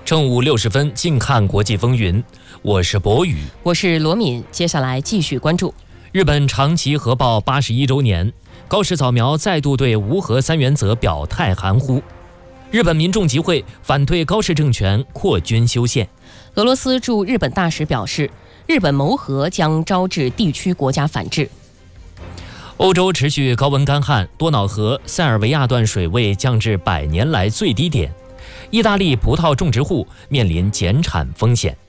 正午60分，静看国际风云。我是博宇， 我是罗敏。接下来继续关注日本长崎核爆81周年，高市早苗再度对无核三原则表态含糊。日本民众集会反对高市政权扩军修宪。 俄罗斯驻日本大使表示，日本谋核将招致地区国家反制。 欧洲持续高温干旱，多瑙河、塞尔维亚段水位降至100年来最低点。意大利葡萄种植户面临减产风险。